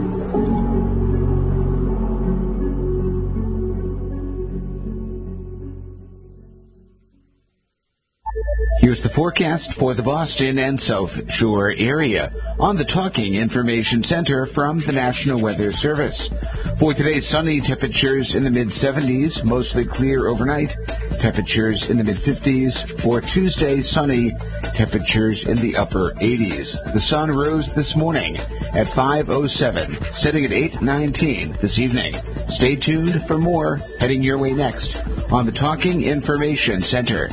Here's the forecast for the Boston and South Shore area on the Talking Information Center from the National Weather Service. For today, sunny, temperatures in the mid-seventies, mostly clear overnight, temperatures in the mid-fifties. For Tuesday, sunny, temperatures in the upper eighties. The sun rose this morning at five oh seven, setting at eight nineteen this evening. Stay tuned for more heading your way next on the Talking Information Center.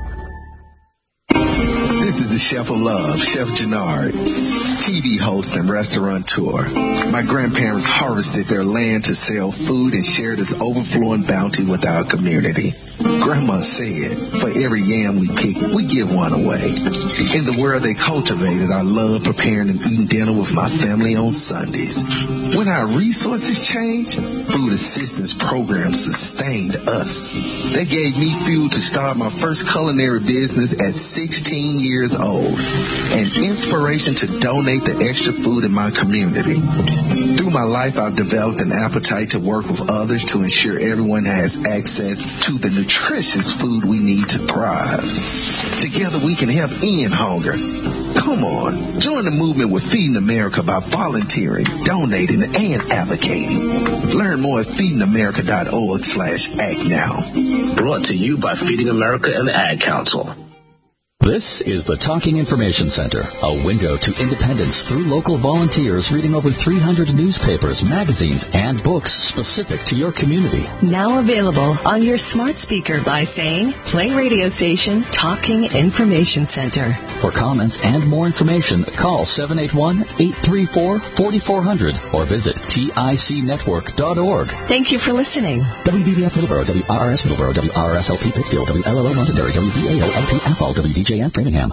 This is the Chef of Love, Chef Gennard, T V host and restaurateur. My grandparents harvested their land to sell food and share this overflowing bounty with our community. Grandma said, for every yam we pick, we give one away. In the world they cultivated, I love preparing and eating dinner with my family on Sundays. When our resources changed, food assistance programs sustained us. They gave me fuel to start my first culinary business at sixteen years old, and inspiration to donate the extra food in my community. Through my life, I've developed an appetite to work with others to ensure everyone has access to the nutritious food we need to thrive. Together we can help end hunger. Come on, join the movement with Feeding America by volunteering, donating, and advocating. Learn more at feeding america dot org slash act now. Brought to you by Feeding America and the Ad Council. This is the Talking Information Center, a window to independence through local volunteers reading over three hundred newspapers, magazines, and books specific to your community. Now available on your smart speaker by saying, play radio station Talking Information Center. For comments and more information, call seven eight one, eight three four, four four zero zero or visit tic network dot org. Thank you for listening. W D B F Middleborough, W R R S Middleborough, W R R S L P Pittsfield, W L L O Londonderry, W V A O L P Athol, W D J F Framingham.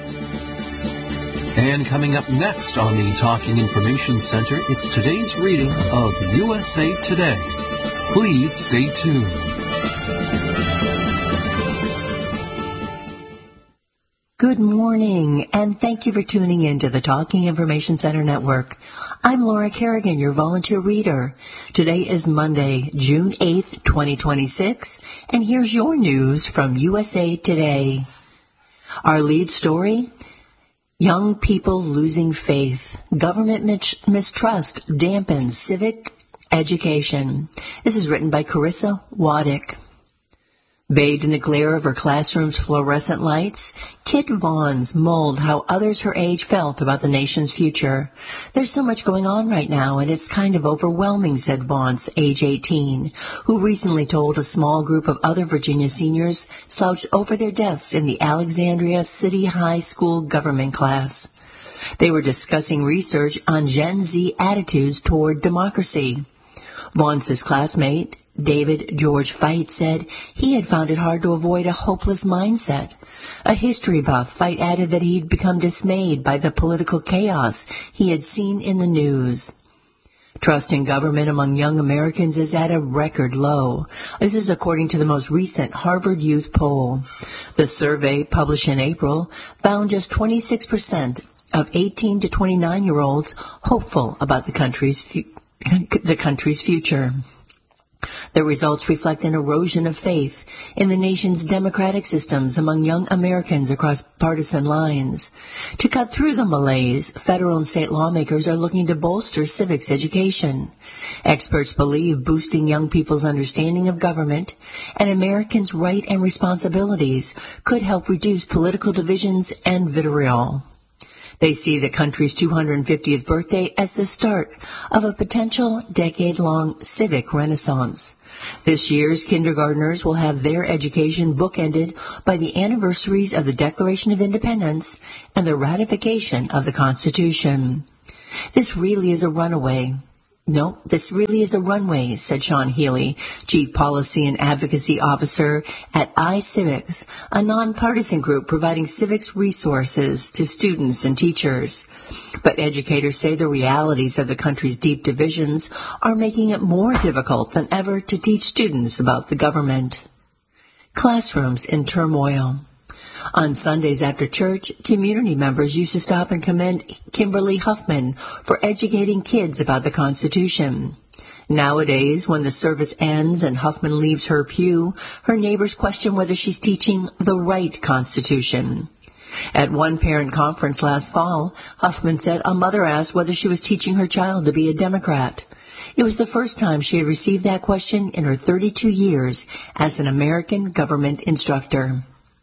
And coming up next on the Talking Information Center, it's today's reading of U S A Today. Please stay tuned. Good morning, and thank you for tuning in to the Talking Information Center Network. I'm Laura Kerrigan, your volunteer reader. Today is Monday, June eighth, twenty twenty-six, and here's your news from U S A Today. Our lead story, young people losing faith. Government mis- mistrust dampens civic education. This is written by Carissa Waddick. Bathed in the glare of her classroom's fluorescent lights, Kit Vaughns mulled how others her age felt about the nation's future. There's so much going on right now, and it's kind of overwhelming, said Vaughns, age eighteen, who recently told a small group of other Virginia seniors slouched over their desks in the Alexandria City High School government class. They were discussing research on Gen Z attitudes toward democracy. Vaughns' classmate, David George Fite, said he had found it hard to avoid a hopeless mindset. A history buff, Fite added that he'd become dismayed by the political chaos he had seen in the news. Trust in government among young Americans is at a record low. This is according to the most recent Harvard Youth poll. The survey, published in April, found just twenty-six percent of eighteen to twenty-nine-year-olds hopeful about the country's fu- the country's future. The results reflect an erosion of faith in the nation's democratic systems among young Americans across partisan lines. To cut through the malaise, federal and state lawmakers are looking to bolster civics education. Experts believe boosting young people's understanding of government and Americans' rights and responsibilities could help reduce political divisions and vitriol. They see the country's two hundred fiftieth birthday as the start of a potential decade-long civic renaissance. This year's kindergartners will have their education bookended by the anniversaries of the Declaration of Independence and the ratification of the Constitution. This really is a runaway. No, this really is a runway, said Sean Healy, Chief Policy and Advocacy Officer at iCivics, a nonpartisan group providing civics resources to students and teachers. But educators say the realities of the country's deep divisions are making it more difficult than ever to teach students about the government. Classrooms in turmoil. On Sundays after church, community members used to stop and commend Kimberly Huffman for educating kids about the Constitution. Nowadays, when the service ends and Huffman leaves her pew, her neighbors question whether she's teaching the right Constitution. At one parent conference last fall, Huffman said a mother asked whether she was teaching her child to be a Democrat. It was the first time she had received that question in her thirty-two years as an American government instructor.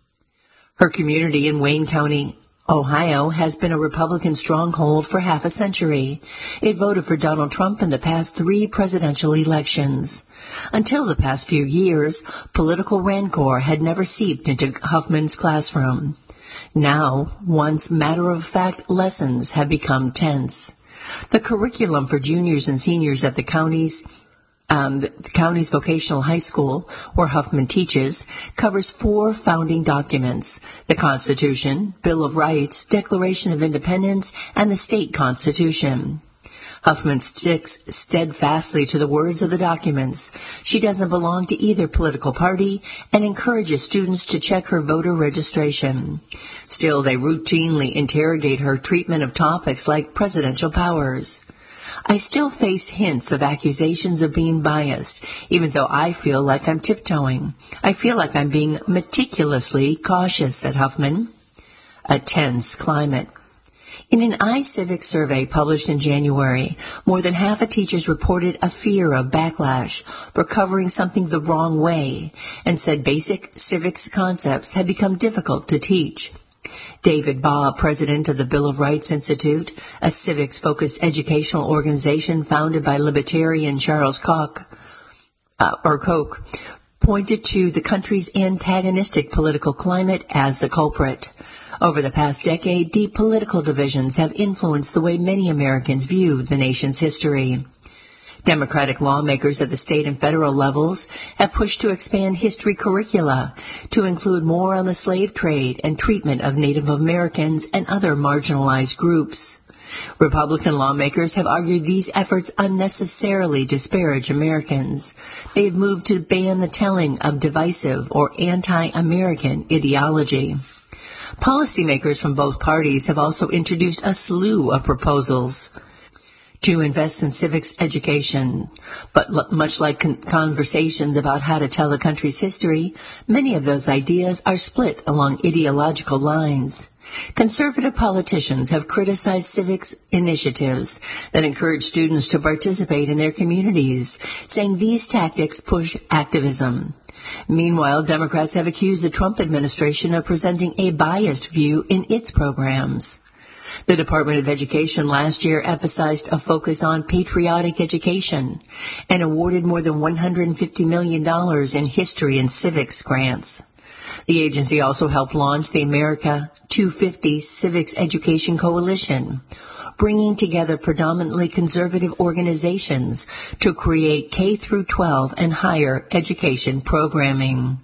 Her community in Wayne County, Ohio, has been a Republican stronghold for half a century. It voted for Donald Trump in the past three presidential elections. Until the past few years, political rancor had never seeped into Huffman's classroom. Now, once matter-of-fact lessons have become tense. The curriculum for juniors and seniors at the county's Um, the, the county's vocational high school, where Huffman teaches, covers four founding documents: the Constitution, Bill of Rights, Declaration of Independence, and the state constitution. Huffman sticks steadfastly to the words of the documents. She doesn't belong to either political party and encourages students to check her voter registration. Still, they routinely interrogate her treatment of topics like presidential powers. I still face hints of accusations of being biased, even though I feel like I'm tiptoeing. I feel like I'm being meticulously cautious, said Huffman. A tense climate. In an iCivics survey published in January, more than half of teachers reported a fear of backlash for covering something the wrong way and said basic civics concepts had become difficult to teach. David Baugh, president of the Bill of Rights Institute, a civics-focused educational organization founded by libertarian Charles Koch, uh, or Koch, pointed to the country's antagonistic political climate as the culprit. Over the past decade, deep political divisions have influenced the way many Americans view the nation's history. Democratic lawmakers at the state and federal levels have pushed to expand history curricula to include more on the slave trade and treatment of Native Americans and other marginalized groups. Republican lawmakers have argued these efforts unnecessarily disparage Americans. They have moved to ban the telling of divisive or anti-American ideology. Policymakers from both parties have also introduced a slew of proposals to invest in civics education. But much like con- conversations about how to tell the country's history, many of those ideas are split along ideological lines. Conservative politicians have criticized civics initiatives that encourage students to participate in their communities, saying these tactics push activism. Meanwhile, Democrats have accused the Trump administration of presenting a biased view in its programs. The Department of Education last year emphasized a focus on patriotic education and awarded more than one hundred fifty million dollars in history and civics grants. The agency also helped launch the America two fifty Civics Education Coalition, bringing together predominantly conservative organizations to create K through twelve and higher education programming.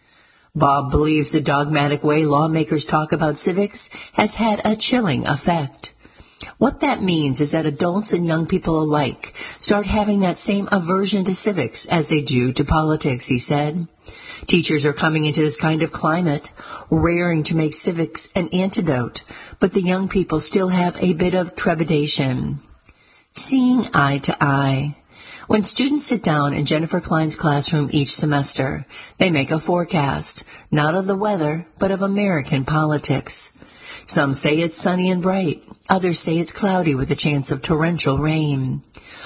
Bob believes the dogmatic way lawmakers talk about civics has had a chilling effect. What that means is that adults and young people alike start having that same aversion to civics as they do to politics, he said. Teachers are coming into this kind of climate, raring to make civics an antidote, but the young people still have a bit of trepidation. Seeing eye to eye. When students sit down in Jennifer Klein's classroom each semester, they make a forecast, not of the weather, but of American politics. Some say it's sunny and bright. Others say it's cloudy with a chance of torrential rain.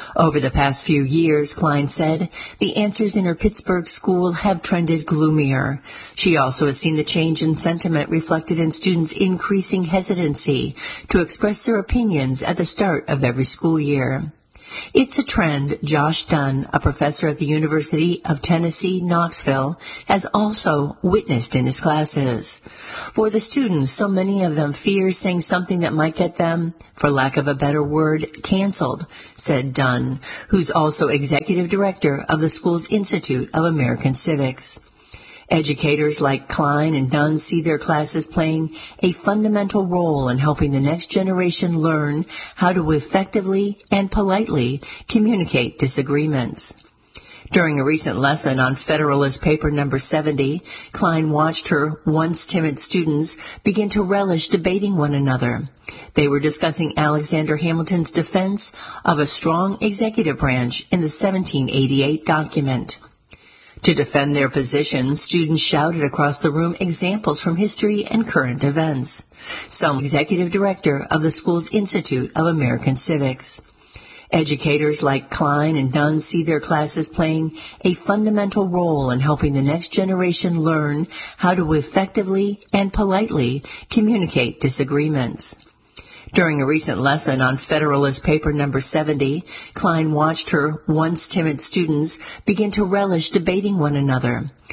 Over the past few years, Klein said, the answers in her Pittsburgh school have trended gloomier. She also has seen the change in sentiment reflected in students' increasing hesitancy to express their opinions at the start of every school year. It's a trend Josh Dunn, a professor at the University of Tennessee, Knoxville, has also witnessed in his classes. For the students, so many of them fear saying something that might get them, for lack of a better word, canceled, said Dunn, who's also executive director of the school's Institute of American Civics. Educators like Klein and Dunn see their classes playing a fundamental role in helping the next generation learn how to effectively and politely communicate disagreements. During a recent lesson on Federalist Paper number seventy, Klein watched her once timid students begin to relish debating one another. They were discussing Alexander Hamilton's defense of a strong executive branch in the seventeen eighty-eight document. To defend their positions, students shouted across the room examples from history and current events. Some executive director of the school's Institute of American Civics. Educators like Klein and Dunn see their classes playing a fundamental role in helping the next generation learn how to effectively and politely communicate disagreements. During a recent lesson on Federalist Paper number seventy, Klein watched her once timid students begin to relish debating one another.